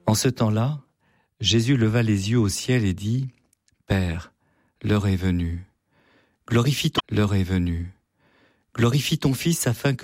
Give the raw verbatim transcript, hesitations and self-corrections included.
En ce temps-là, Jésus leva les yeux au ciel et dit, « Père, l'heure est venue. Glorifie ton... l'heure est venue. Glorifie ton Fils afin que